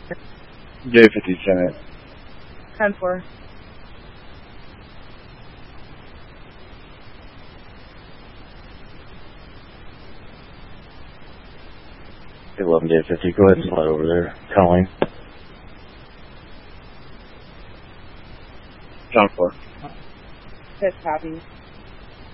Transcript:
J50 Senate. 10-4. J50, go ahead and slide over there. Calling. John 4. 5th copy.